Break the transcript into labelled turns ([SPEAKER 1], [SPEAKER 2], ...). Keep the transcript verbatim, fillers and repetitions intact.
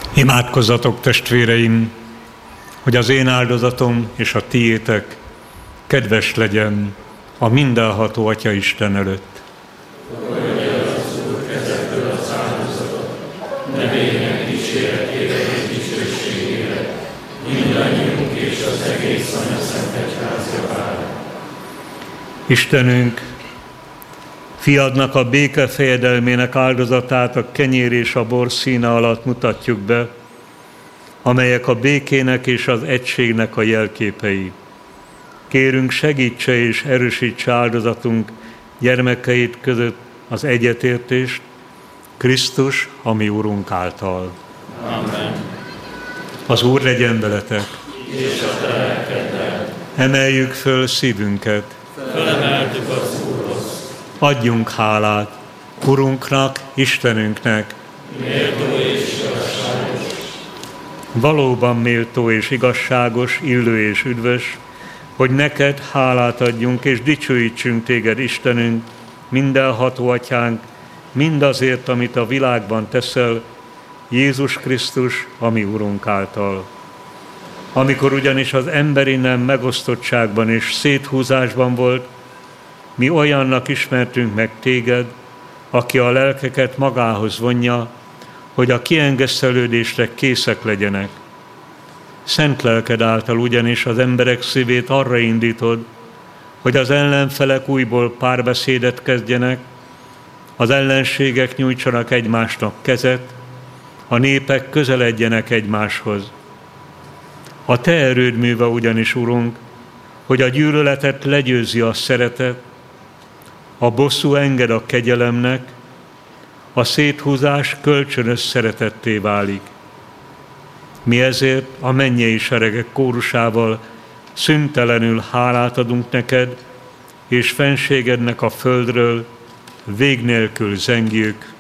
[SPEAKER 1] Imádkozzatok, testvéreim, hogy az én áldozatom és a tiétek kedves legyen a mindenható Atya Isten előtt.
[SPEAKER 2] Fogadja az Úr kezekből az áldozatot, nevének dicséretére és dicsőségére, mindannyiunk és az egész Anyaszent Egyház javára.
[SPEAKER 1] Istenünk, Fiadnak a béke fejedelmének áldozatát a kenyér és a bor színe alatt mutatjuk be, amelyek a békének és az egységnek a jelképei. Kérünk, segítse és erősítse áldozatunk gyermekeit között az egyetértést, Krisztus, a mi Urunk által.
[SPEAKER 2] Amen.
[SPEAKER 1] Az Úr legyen veletek.
[SPEAKER 2] És a te lelkeddel.
[SPEAKER 1] Emeljük föl szívünket.
[SPEAKER 2] Felemeltük az Úrhoz.
[SPEAKER 1] Adjunk hálát Urunknak, Istenünknek.
[SPEAKER 2] Méltó és igazságos.
[SPEAKER 1] Valóban méltó és igazságos, illő és üdvös, hogy neked hálát adjunk és dicsőítsünk téged, Istenünk, mindenható Atyánk, mindazért, amit a világban teszel, Jézus Krisztus, a mi Urunk által. Amikor ugyanis az emberi nem megosztottságban és széthúzásban volt, mi olyannak ismertünk meg téged, aki a lelkeket magához vonja, hogy a kiengesztelődésre készek legyenek. Szent lelked által ugyanis az emberek szívét arra indítod, hogy az ellenfelek újból párbeszédet kezdjenek, az ellenségek nyújtsanak egymásnak kezet, a népek közeledjenek egymáshoz. A te erőd műve ugyanis, Urunk, hogy a gyűlöletet legyőzi a szeretet, a bosszú enged a kegyelemnek, a széthúzás kölcsönös szeretetté válik. Mi ezért a mennyei seregek kórusával szüntelenül hálát adunk neked, és fenségednek a földről vég nélkül zengjük.